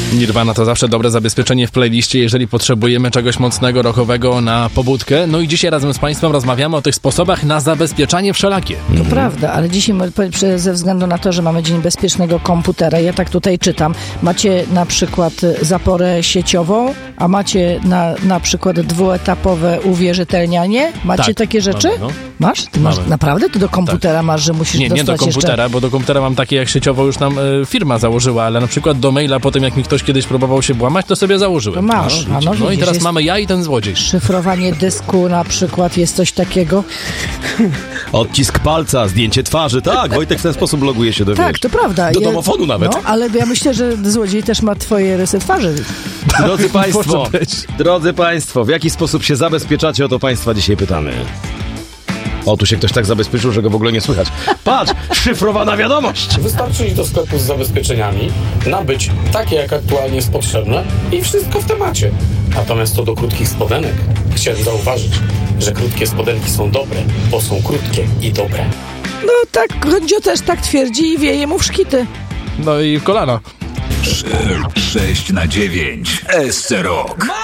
Nirvana to zawsze dobre zabezpieczenie w playliście, jeżeli potrzebujemy czegoś mocnego, rockowego na pobudkę. No i dzisiaj razem z Państwem rozmawiamy o tych sposobach na zabezpieczanie wszelakie. To prawda, ale dzisiaj ze względu na to, że mamy Dzień Bezpiecznego Komputera, ja tak tutaj czytam, macie na przykład zaporę sieciową, a macie na przykład dwuetapowe uwierzytelnianie? Macie Tak, takie rzeczy? mamy, no. Masz? Ty masz naprawdę? Ty do komputera masz, że musisz dostać Nie do komputera, jeszcze... bo do komputera mam takie jak sieciowo już nam firma założyła, ale na przykład do maila po tym, jak mi ktoś kiedyś próbował się włamać, to sobie założyłem. To masz. No i teraz mamy ja i ten złodziej. Szyfrowanie dysku na przykład, jest coś takiego? Odcisk palca, zdjęcie twarzy, tak, Wojtek w ten sposób loguje się do Tak, to prawda. Do domofonu nawet. No, ale ja myślę, że złodziej też ma twoje rysy twarzy. Drodzy Państwo, w jaki sposób się zabezpieczacie? O to Państwa dzisiaj pytamy. O, tu się ktoś tak zabezpieczył, że go w ogóle nie słychać. Patrz, szyfrowana wiadomość! Wystarczy iść do sklepu z zabezpieczeniami, nabyć takie, jak aktualnie jest potrzebne i wszystko w temacie. Natomiast co do krótkich spodenek, chciałem zauważyć, że krótkie spodenki są dobre, bo są krótkie i dobre. No tak, Gądzio też tak twierdzi i wieje mu w szkity. No i w kolana. 6 na 9 SC Rock.